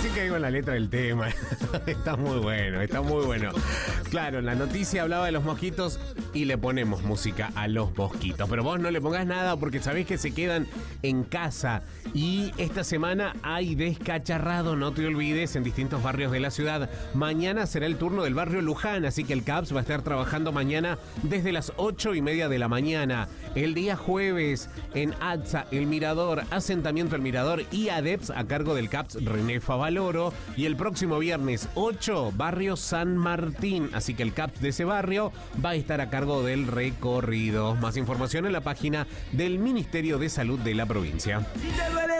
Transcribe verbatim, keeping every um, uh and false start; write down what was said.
que ahí con la letra del tema. Está muy bueno, está muy bueno. Claro, en la noticia hablaba de los mosquitos y le ponemos música a los mosquitos. Pero vos no le pongas nada porque sabés que se quedan en casa. Y esta semana hay descacharrado, no te olvides, en distintos barrios de la ciudad. Mañana será el turno del barrio Luján, así que el C A P S va a estar trabajando mañana desde las ocho y media de la mañana. El día jueves en A T S A, El Mirador, Asentamiento El Mirador y A D E P S a cargo del C A P S René Favaloro. Y el próximo viernes ocho, barrio San Martín, así que el C A P S de ese barrio va a estar a cargo del recorrido. Más información en la página del Ministerio de Salud de la provincia.